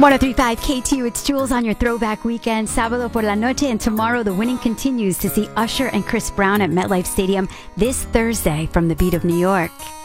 103.5 KTU, it's Jules on your throwback weekend, Sábado por la noche, and tomorrow the winning continues to see Usher and Chris Brown at MetLife Stadium this Thursday from the beat of New York.